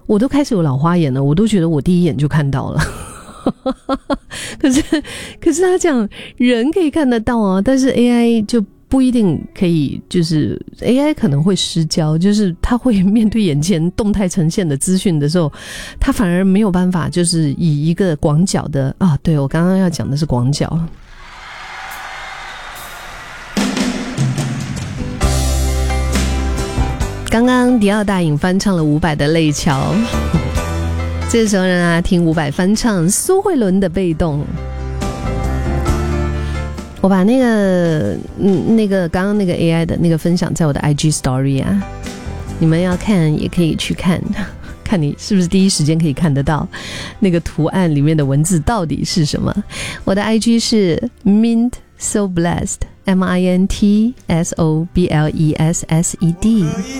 我都开始有老花眼了，我都觉得我第一眼就看到了。可是他讲人可以看得到啊，但是 AI 就不一定可以，就是 AI 可能会失焦，就是他会面对眼前动态呈现的资讯的时候，他反而没有办法就是以一个广角的啊，对，我刚刚要讲的是广角。刚刚迪奥大影翻唱了伍佰的《泪桥》，这个时候让大家听伍佰翻唱苏慧伦的《被动》。我把那个刚刚那个 AI 的那个分享在我的 IG Story 啊，你们要看也可以去看，看你是不是第一时间可以看得到那个图案里面的文字到底是什么。我的 IG 是 Mint So Blessed MINTSOBLESSED